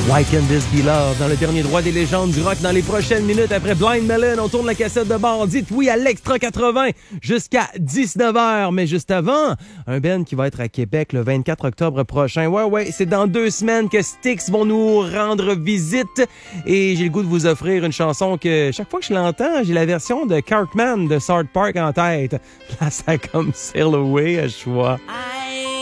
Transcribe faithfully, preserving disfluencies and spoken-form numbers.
Why Can This Be Love dans le dernier droit des légendes du rock dans les prochaines minutes après Blind Melon. On tourne la cassette de bord. Dites oui à l'Extra quatre-vingts jusqu'à dix-neuf heures. Mais juste avant, un band qui va être à Québec le vingt-quatre octobre prochain. Ouais, ouais, c'est dans deux semaines que Styx vont nous rendre visite. Et j'ai le goût de vous offrir une chanson que chaque fois que je l'entends, j'ai la version de Cartman de South Park en tête. Là, ça comme Sail Away à choix.